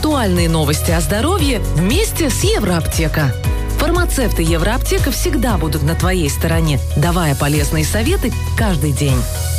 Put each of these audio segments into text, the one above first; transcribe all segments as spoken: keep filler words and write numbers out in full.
Актуальные новости о здоровье вместе с Евроаптека. Фармацевты Евроаптека всегда будут на твоей стороне, давая полезные советы каждый день.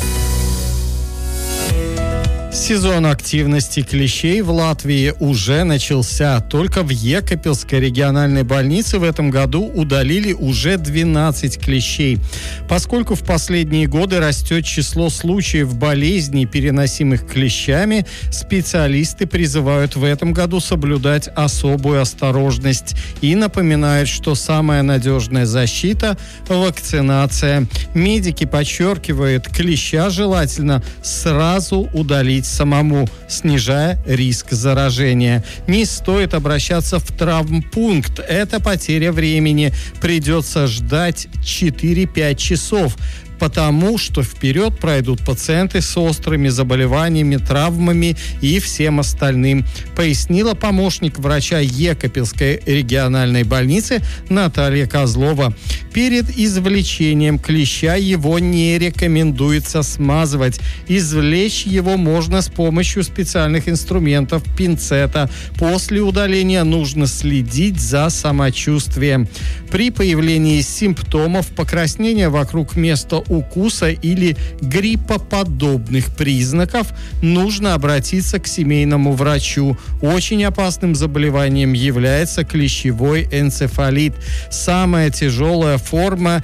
Сезон активности клещей в Латвии уже начался. Только в Екапельской региональной больнице в этом году удалили уже двенадцать клещей. Поскольку в последние годы растет число случаев болезней, переносимых клещами, специалисты призывают в этом году соблюдать особую осторожность и напоминают, что самая надежная защита – вакцинация. Медики подчеркивают, клеща желательно сразу удалить самому, снижая риск заражения. Не стоит обращаться в травмпункт. Это потеря времени. Придется ждать четыре-пять часов. Потому что вперед пройдут пациенты с острыми заболеваниями, травмами и всем остальным, пояснила помощник врача Екапельской региональной больницы Наталья Козлова. Перед извлечением клеща его не рекомендуется смазывать. Извлечь его можно с помощью специальных инструментов пинцета. После удаления нужно следить за самочувствием. При появлении симптомов покраснения вокруг места укуса или гриппоподобных признаков нужно обратиться к семейному врачу. Очень опасным заболеванием является клещевой энцефалит. Самая тяжелая форма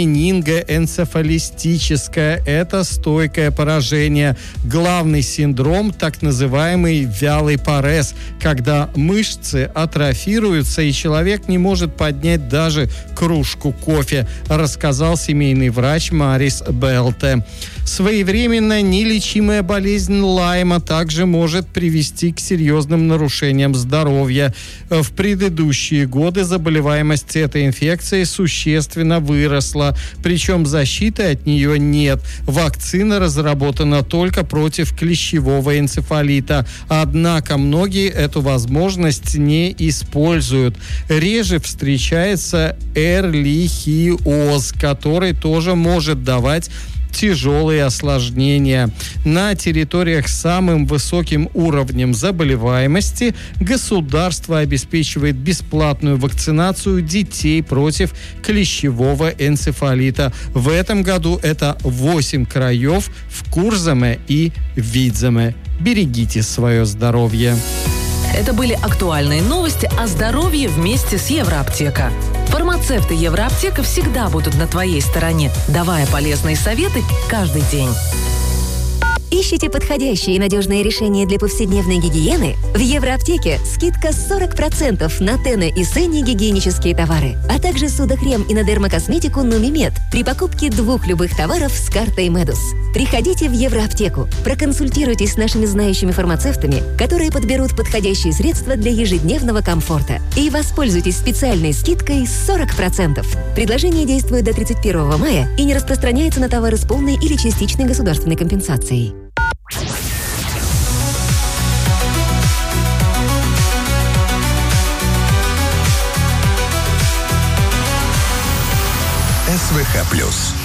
менингоэнцефалистическая – это стойкое поражение. Главный синдром – так называемый вялый парез, когда мышцы атрофируются и человек не может поднять даже кружку кофе, рассказал семейный врач Марис Белте. Своевременная нелечимая болезнь Лайма также может привести к серьезным нарушениям здоровья. В предыдущие годы заболеваемость этой инфекцией существенно выросла, причем защиты от нее нет. Вакцина разработана только против клещевого энцефалита, однако многие эту возможность не используют. Реже встречается эрлихиоз, который тоже может давать тяжелые осложнения. На территориях с самым высоким уровнем заболеваемости государство обеспечивает бесплатную вакцинацию детей против клещевого энцефалита. В этом году это восемь краев в Курзаме и Видземе. Берегите свое здоровье. Это были актуальные новости о здоровье вместе с Евроаптека. Фармацевты Евроаптека всегда будут на твоей стороне, давая полезные советы каждый день. Ищите подходящие и надежные решения для повседневной гигиены? В Евроаптеке скидка сорок процентов на Тене и Сенни гигиенические товары, а также судокрем и на дермокосметику Нумимед при покупке двух любых товаров с картой Медус. Приходите в Евроаптеку, проконсультируйтесь с нашими знающими фармацевтами, которые подберут подходящие средства для ежедневного комфорта, и воспользуйтесь специальной скидкой сорок процентов. Предложение действует до тридцать первого мая и не распространяется на товары с полной или частичной государственной компенсацией. СВХ плюс.